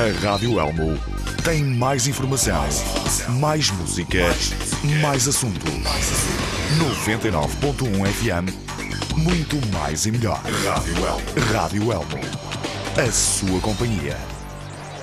A Rádio Elmo tem mais informação, mais música, mais assunto. 99.1 FM, muito mais e melhor. Rádio Elmo. A sua companhia.